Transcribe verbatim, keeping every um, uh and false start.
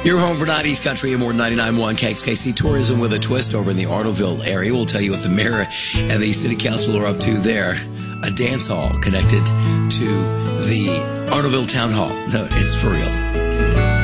Your home for nineties country and more than ninety-nine point one K X K C Tourism with a twist over in the Arnoldville area. We'll tell you what the mayor and the city council are up to there. A dance hall connected to the Arnoldville Town Hall. No, it's for real.